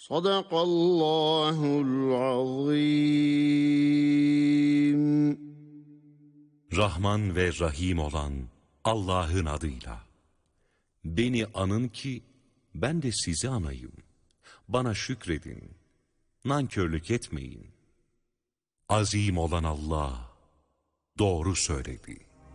Sadakallahul azim. Rahman ve Rahim olan Allah'ın adıyla. Beni anın ki ben de sizi anayım. Bana şükredin. Nankörlük etmeyin. Azim olan Allah doğru söyledi.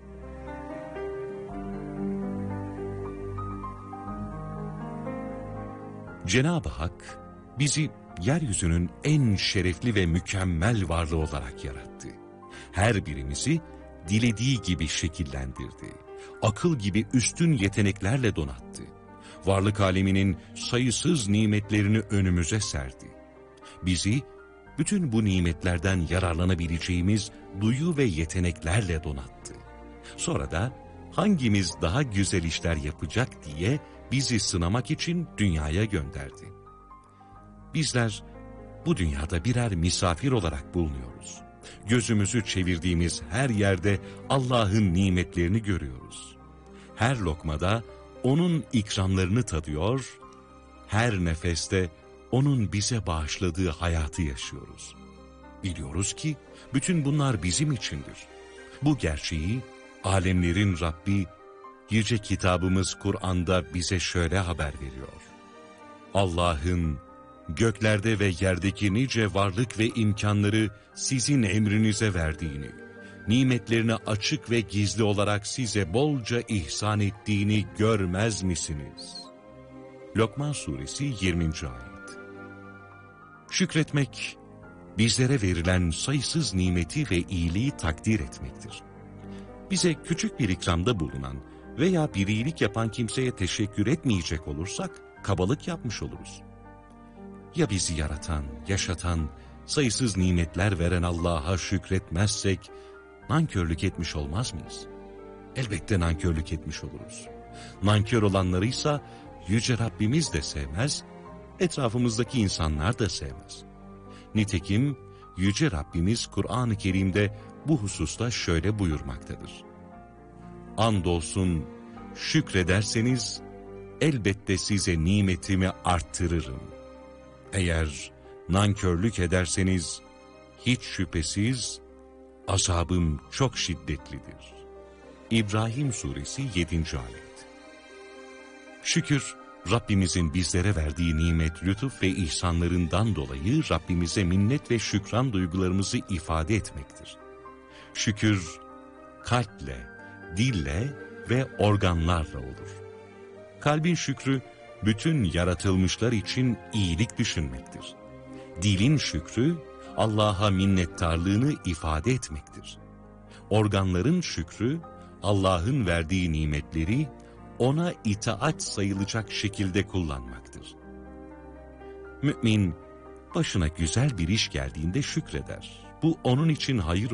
Cenab-ı Hak bizi yeryüzünün en şerefli ve mükemmel varlığı olarak yarattı. Her birimizi dilediği gibi şekillendirdi. Akıl gibi üstün yeteneklerle donattı. Varlık aleminin sayısız nimetlerini önümüze serdi. Bizi bütün bu nimetlerden yararlanabileceğimiz duyu ve yeteneklerle donattı. Sonra da hangimiz daha güzel işler yapacak diye bizi sınamak için dünyaya gönderdi. Bizler bu dünyada birer misafir olarak bulunuyoruz. Gözümüzü çevirdiğimiz her yerde Allah'ın nimetlerini görüyoruz. Her lokmada onun ikramlarını tadıyor, her nefeste onun bize bağışladığı hayatı yaşıyoruz. Biliyoruz ki bütün bunlar bizim içindir. Bu gerçeği alemlerin Rabbi, yüce kitabımız Kur'an'da bize şöyle haber veriyor. Allah'ın göklerde ve yerdeki nice varlık ve imkanları sizin emrinize verdiğini, nimetlerini açık ve gizli olarak size bolca ihsan ettiğini görmez misiniz? Lokman Suresi 20. ayet. Şükretmek, bizlere verilen sayısız nimeti ve iyiliği takdir etmektir. Bize küçük bir ikramda bulunan veya bir iyilik yapan kimseye teşekkür etmeyecek olursak, kabalık yapmış oluruz. Ya bizi yaratan, yaşatan, sayısız nimetler veren Allah'a şükretmezsek, nankörlük etmiş olmaz mıyız? Elbette nankörlük etmiş oluruz. Nankör olanlarıysa Yüce Rabbimiz de sevmez, etrafımızdaki insanlar da sevmez. Nitekim Yüce Rabbimiz Kur'an-ı Kerim'de bu hususta şöyle buyurmaktadır. Andolsun şükrederseniz elbette size nimetimi arttırırım. Eğer nankörlük ederseniz hiç şüphesiz azabım çok şiddetlidir. İbrahim Suresi 7. ayet. Şükür, Rabbimizin bizlere verdiği nimet, lütuf ve ihsanlarından dolayı Rabbimize minnet ve şükran duygularımızı ifade etmektir. Şükür, kalple, dille ve organlarla olur. Kalbin şükrü, bütün yaratılmışlar için iyilik düşünmektir. Dilin şükrü, Allah'a minnettarlığını ifade etmektir. Organların şükrü, Allah'ın verdiği nimetleri ona itaat sayılacak şekilde kullanmaktır. Mümin, başına güzel bir iş geldiğinde şükreder. Bu onun için hayır olur.